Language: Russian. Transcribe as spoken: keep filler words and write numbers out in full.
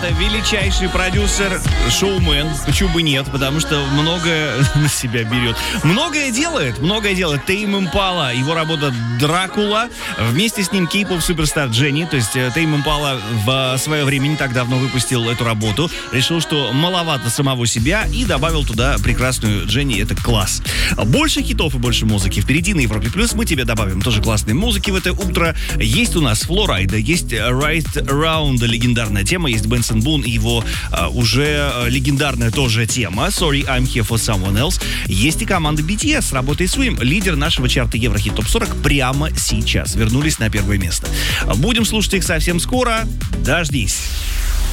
величайший продюсер, шоумен, почему бы нет, потому что многое на себя берет. Многое делает, многое делает. Тейм Импала, его работа «Дракула», вместе с ним кей-поп суперстар Дженни, то есть Тейм Импала в свое время не так давно выпустил эту работу, решил, что маловато самого себя и добавил туда прекрасную Дженни, это класс. Больше хитов и больше музыки впереди на Европе Плюс, мы тебе добавим тоже классной музыки в это утро. Есть у нас Флорайда, есть Right Around, легендарная тема, есть Бенсон Бун и его а, уже а, легендарная тоже тема Sorry, I'm Here for Someone Else. Есть и команда би ти эс, работает Swim, лидер нашего чарта Еврохит Топ сорок прямо сейчас. Вернулись на первое место. Будем слушать их совсем скоро. Дождись.